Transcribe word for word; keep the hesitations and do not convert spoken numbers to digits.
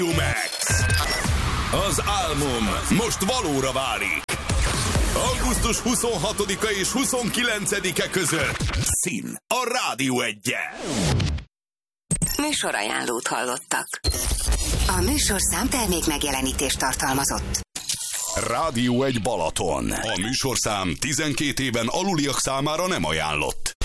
Max. Az álmom most valóra válik. augusztus huszonhatodika és huszonkilencedike között Szín a Rádió Egyen. Műsorajánlót hallottak. A műsorszám termék megjelenítést tartalmazott. Rádió egy Balaton. A műsorszám tizenkét éven aluliak számára nem ajánlott.